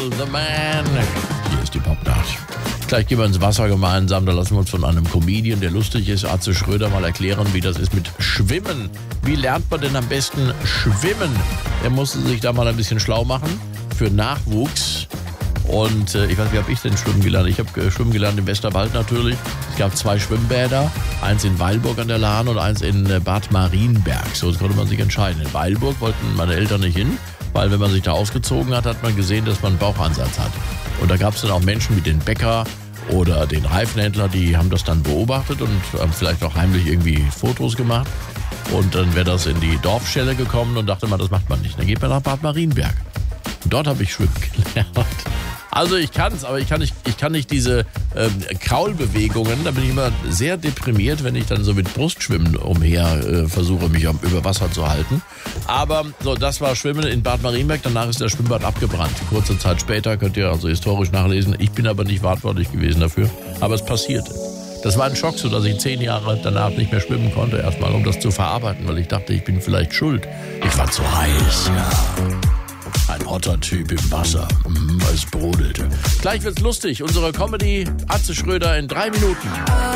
the man. Hier ist die Popnacht. Gleich gehen wir ins Wasser gemeinsam. Da lassen wir uns von einem Comedian, der lustig ist, Atze Schröder, mal erklären, wie das ist mit Schwimmen. Wie lernt man denn am besten schwimmen? Er musste sich da mal ein bisschen schlau machen für Nachwuchs. Und ich weiß, wie habe ich denn schwimmen gelernt? Ich habe schwimmen gelernt im Westerwald natürlich. Es gab 2 Schwimmbäder, eins in Weilburg an der Lahn und eins in Bad Marienberg. So konnte man sich entscheiden. In Weilburg wollten meine Eltern nicht hin, weil wenn man sich da ausgezogen hat, hat man gesehen, dass man einen Bauchansatz hat. Und da gab es dann auch Menschen wie den Bäcker oder den Reifenhändler, die haben das dann beobachtet und haben vielleicht auch heimlich irgendwie Fotos gemacht. Und dann wäre das in die Dorfschelle gekommen und dachte man, das macht man nicht. Dann geht man nach Bad Marienberg. Und dort habe ich schwimmen gelernt. Also ich kann es, aber ich kann nicht diese Kraulbewegungen. Da bin ich immer sehr deprimiert, wenn ich dann so mit Brustschwimmen umher versuche, mich über Wasser zu halten. Aber so, das war Schwimmen in Bad Marienberg. Danach ist das Schwimmbad abgebrannt. Kurze Zeit später, könnt ihr also historisch nachlesen. Ich bin aber nicht verantwortlich gewesen dafür. Aber es passierte. Das war ein Schock, so dass ich 10 Jahre danach nicht mehr schwimmen konnte. Erstmal, um das zu verarbeiten, weil ich dachte, ich bin vielleicht schuld. Ich war zu heiß, ja. Ein hotter Typ im Wasser. Es brodelte. Gleich wird's lustig. Unsere Comedy Atze Schröder in 3 Minuten.